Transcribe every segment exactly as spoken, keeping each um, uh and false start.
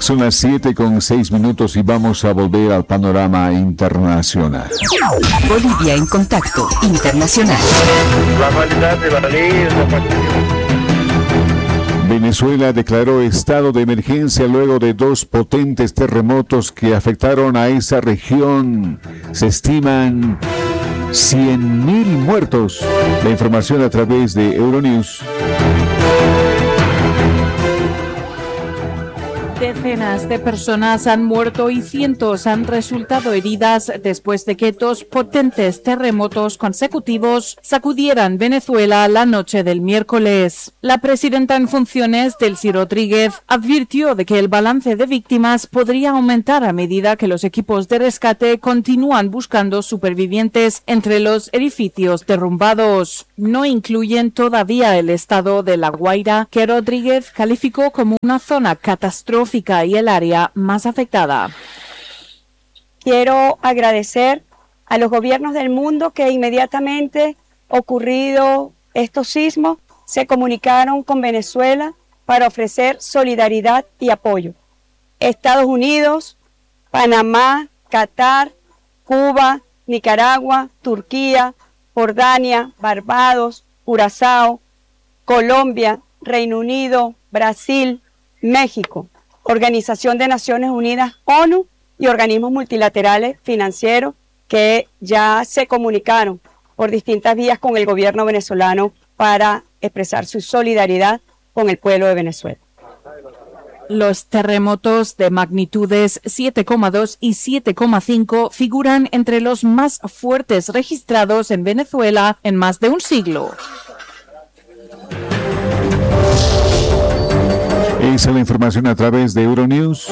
Son las siete con seis minutos y vamos a volver al panorama internacional. Bolivia en contacto internacional. La realidad de la ley es la Venezuela declaró estado de emergencia luego de dos potentes terremotos que afectaron a esa región. Se estiman cien mil muertos. La información a través de Euronews. Decenas de personas han muerto y cientos han resultado heridas después de que dos potentes terremotos consecutivos sacudieran Venezuela la noche del miércoles. La presidenta en funciones, Delcy Rodríguez, advirtió de que el balance de víctimas podría aumentar a medida que los equipos de rescate continúan buscando supervivientes entre los edificios derrumbados. No incluyen todavía el estado de La Guaira, que Rodríguez calificó como una zona catastrófica y el área más afectada. Quiero agradecer a los gobiernos del mundo que inmediatamente ocurrido estos sismos se comunicaron con Venezuela para ofrecer solidaridad y apoyo. Estados Unidos, Panamá, Qatar, Cuba, Nicaragua, Turquía, Jordania, Barbados, Curazao, Colombia, Reino Unido, Brasil, México, Organización de Naciones Unidas, ONU y organismos multilaterales financieros que ya se comunicaron por distintas vías con el gobierno venezolano para expresar su solidaridad con el pueblo de Venezuela. Los terremotos de magnitudes siete coma dos y siete coma cinco figuran entre los más fuertes registrados en Venezuela en más de un siglo. Esa es la información a través de Euronews.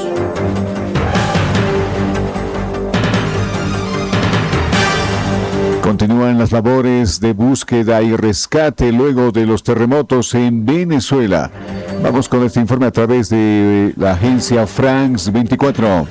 Continúan las labores de búsqueda y rescate luego de los terremotos en Venezuela. Vamos con este informe a través de la agencia France veinticuatro.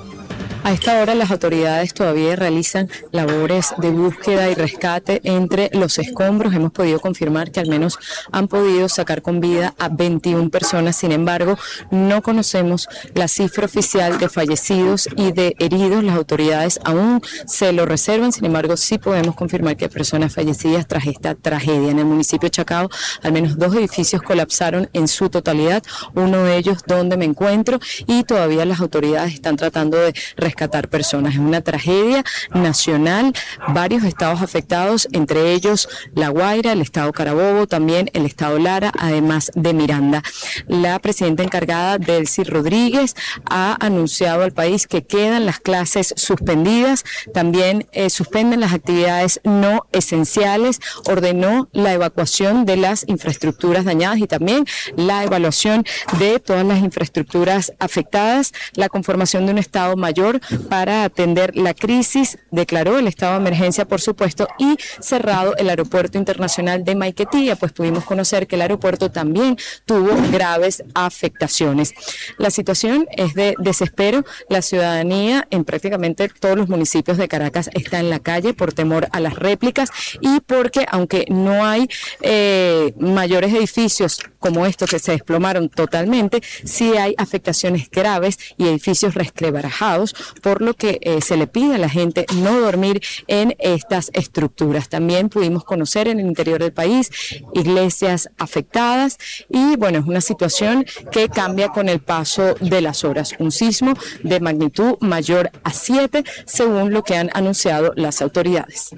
A esta hora las autoridades todavía realizan labores de búsqueda y rescate entre los escombros. Hemos podido confirmar que al menos han podido sacar con vida a veintiuna personas. Sin embargo, no conocemos la cifra oficial de fallecidos y de heridos. Las autoridades aún se lo reservan. Sin embargo, sí podemos confirmar que hay personas fallecidas tras esta tragedia. En el municipio de Chacao, al menos dos edificios colapsaron en su totalidad. Uno de ellos donde me encuentro, y todavía las autoridades están tratando de rescatar personas. Es una tragedia nacional, varios estados afectados, entre ellos La Guaira, el estado Carabobo, también el estado Lara, además de Miranda. La presidenta encargada, Delcy Rodríguez, ha anunciado al país que quedan las clases suspendidas, también eh, suspenden las actividades no esenciales, ordenó la evacuación de las infraestructuras dañadas y también la evaluación de todas las infraestructuras afectadas, la conformación de un estado mayor para atender la crisis, declaró el estado de emergencia, por supuesto, y cerrado el aeropuerto internacional de Maiquetía, pues pudimos conocer que el aeropuerto también tuvo graves afectaciones. La situación es de desespero. La ciudadanía en prácticamente todos los municipios de Caracas está en la calle por temor a las réplicas y porque, aunque no hay eh, mayores edificios como estos que se desplomaron totalmente, sí hay afectaciones graves y edificios resquebrajados, por lo que eh, se le pide a la gente no dormir en estas estructuras. También pudimos conocer en el interior del país iglesias afectadas y bueno, es una situación que cambia con el paso de las horas. Un sismo de magnitud mayor a siete, según lo que han anunciado las autoridades.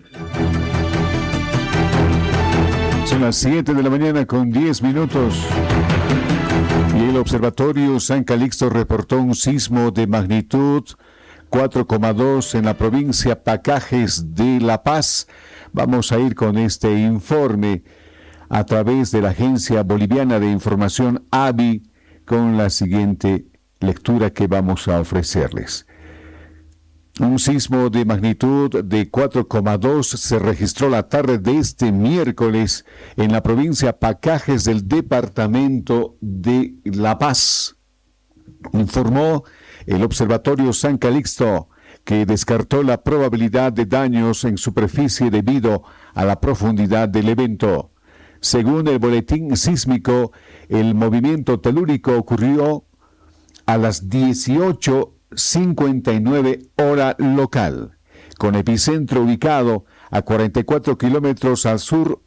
Son las siete de la mañana con diez minutos. Y el Observatorio San Calixto reportó un sismo de magnitud cuatro coma dos en la provincia Pacajes de La Paz. Vamos a ir con este informe a través de la Agencia Boliviana de Información A B I con la siguiente lectura que vamos a ofrecerles. Un sismo de magnitud de cuatro coma dos se registró la tarde de este miércoles en la provincia Pacajes del departamento de La Paz. Informó el Observatorio San Calixto, que descartó la probabilidad de daños en superficie debido a la profundidad del evento. Según el boletín sísmico, el movimiento telúrico ocurrió a las dieciocho cincuenta y nueve hora local, con epicentro ubicado a cuarenta y cuatro kilómetros al sur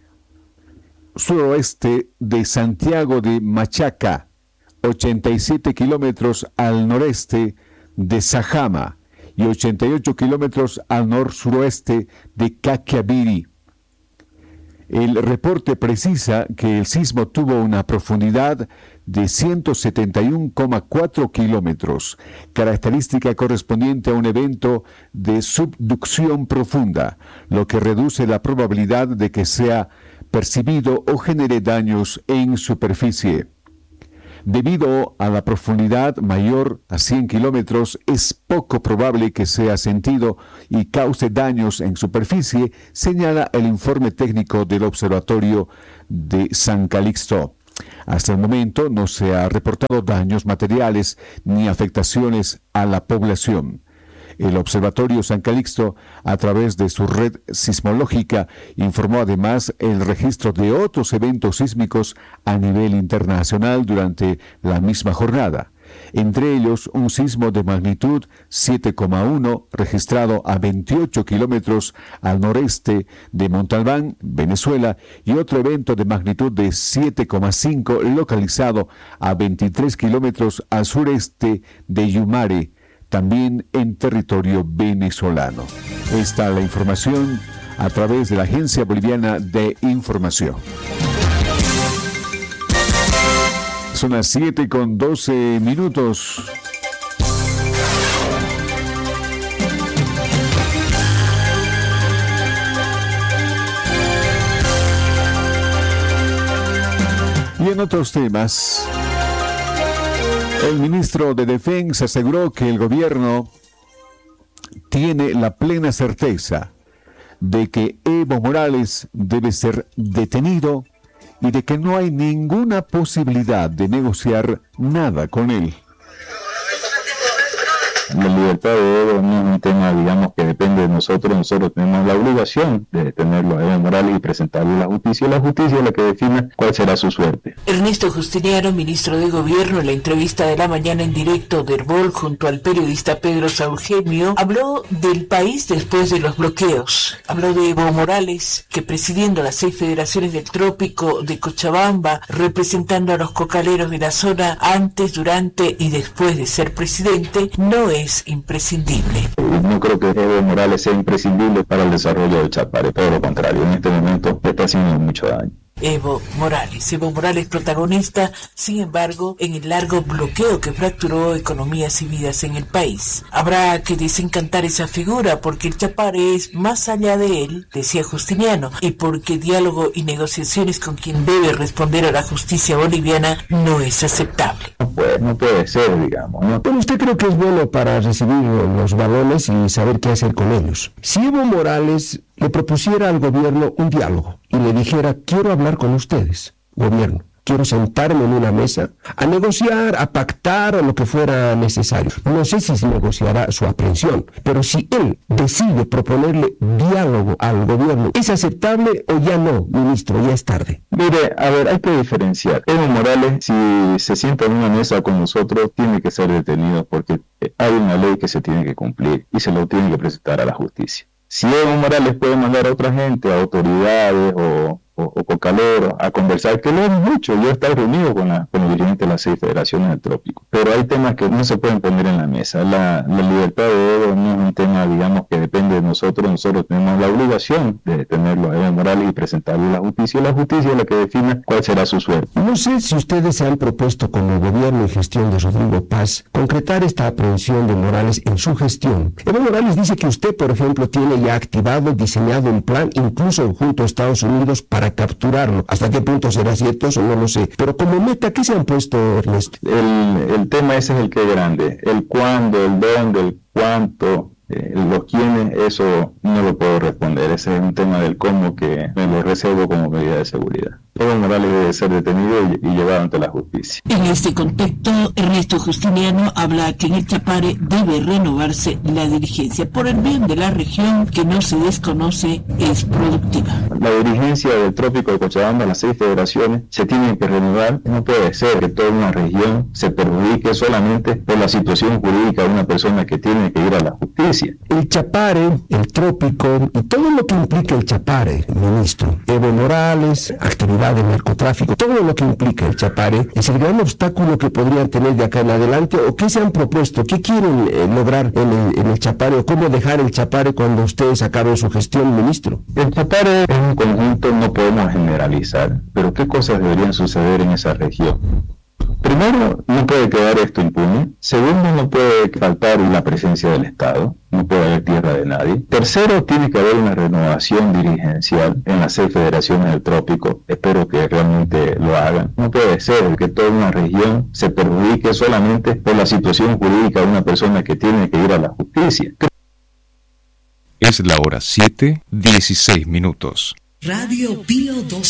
suroeste de Santiago de Machaca, ochenta y siete kilómetros al noreste de Sajama y ochenta y ocho kilómetros al nor-suroeste de Caquiaviri. El reporte precisa que el sismo tuvo una profundidad de ciento setenta y uno coma cuatro kilómetros, característica correspondiente a un evento de subducción profunda, lo que reduce la probabilidad de que sea percibido o genere daños en superficie. Debido a la profundidad mayor a cien kilómetros, es poco probable que sea sentido y cause daños en superficie, señala el informe técnico del Observatorio de San Calixto. Hasta el momento no se ha reportado daños materiales ni afectaciones a la población. El Observatorio San Calixto, a través de su red sismológica, informó además el registro de otros eventos sísmicos a nivel internacional durante la misma jornada. Entre ellos, un sismo de magnitud siete coma uno registrado a veintiocho kilómetros al noreste de Montalbán, Venezuela, y otro evento de magnitud de siete coma cinco localizado a veintitrés kilómetros al sureste de Yumare, también en territorio venezolano. Esta es la información a través de la Agencia Boliviana de Información. Son las siete con doce minutos. Y en otros temas, el ministro de Defensa aseguró que el gobierno tiene la plena certeza de que Evo Morales debe ser detenido y de que no hay ninguna posibilidad de negociar nada con él. La libertad de Evo no es un tema, digamos, que depende de nosotros. Nosotros tenemos la obligación de detenerlo a Evo Morales y presentarlo a la justicia. La justicia es la que define cuál será su suerte. Ernesto Justiniano, ministro de Gobierno, en la entrevista de la mañana en directo de Herbol junto al periodista Pedro Saurgemio, habló del país después de los bloqueos. Habló de Evo Morales, que presidiendo las seis federaciones del trópico de Cochabamba, representando a los cocaleros de la zona antes, durante y después de ser presidente, no es es imprescindible. No creo que Evo Morales sea imprescindible para el desarrollo de Chapare, todo lo contrario, en este momento está haciendo mucho daño. Evo Morales. Evo Morales protagonista, sin embargo, en el largo bloqueo que fracturó economías y vidas en el país. Habrá que desencantar esa figura porque el Chapare es más allá de él, decía Justiniano, y porque diálogo y negociaciones con quien debe responder a la justicia boliviana no es aceptable. No puede, no puede ser, digamos, ¿no? Pero usted cree que es bueno para recibir los balones y saber qué hacer con ellos. Si Evo Morales le propusiera al gobierno un diálogo y le dijera, quiero hablar con ustedes, gobierno, quiero sentarme en una mesa a negociar, a pactar o lo que fuera necesario. No sé si se negociará su aprehensión, pero si él decide proponerle diálogo al gobierno, ¿es aceptable o ya no, ministro? Ya es tarde. Mire, a ver, hay que diferenciar. Evo Morales, si se sienta en una mesa con nosotros, tiene que ser detenido porque hay una ley que se tiene que cumplir y se lo tiene que presentar a la justicia. Si Evo Morales puede mandar a otra gente, a autoridades o, o, o cocaleros, a conversar, que lo hemos hecho. Yo he estado reunido con, la, con los dirigentes de las seis federaciones del trópico. Pero hay temas que no se pueden poner en la mesa. La, la libertad de Evo no es un tema, digamos, que depende de nosotros. Nosotros tenemos la obligación de detenerlo a Evo Morales y presentarlo a la justicia. La justicia es la que define cuál será su suerte. No sé si ustedes se han propuesto con el gobierno y gestión de Rodrigo Paz concretar esta aprehensión de Morales en su gestión. Evo Morales dice que usted, por ejemplo, tiene ya activado, diseñado un plan, incluso junto a Estados Unidos, para capturarlo. ¿Hasta qué punto será cierto? Eso no lo sé. Pero como meta, ¿qué se han puesto, Ernesto? El, el tema ese es el que es grande. El cuándo, el dónde, el cuánto, eh, los quiénes, eso no lo puedo responder. Ese es un tema del cómo que me lo reservo como medida de seguridad. Evo Morales debe ser detenido y, y llevado ante la justicia. En este contexto, Ernesto Justiniano habla que en el Chapare debe renovarse la dirigencia por el bien de la región que no se desconoce es productiva. La dirigencia del Trópico de Cochabamba, las seis federaciones, se tienen que renovar. No puede ser que toda una región se perjudique solamente por la situación jurídica de una persona que tiene que ir a la justicia. El Chapare, el Trópico y todo lo que implica el Chapare, ministro, Evo Morales, actividad de narcotráfico, todo lo que implica el Chapare, es el gran obstáculo que podrían tener de acá en adelante, o qué se han propuesto, qué quieren eh, lograr en el, en el Chapare, o cómo dejar el Chapare cuando ustedes acaben su gestión, ministro. El Chapare en un conjunto no podemos generalizar, pero ¿qué cosas deberían suceder en esa región? Primero, no puede quedar esto impune. Segundo, no puede faltar la presencia del Estado. No puede haber tierra de nadie. Tercero, tiene que haber una renovación dirigencial en las seis federaciones del Trópico. Espero que realmente lo hagan. No puede ser que toda una región se perjudique solamente por la situación jurídica de una persona que tiene que ir a la justicia. Es la hora siete, dieciséis minutos. Radio Pío doce.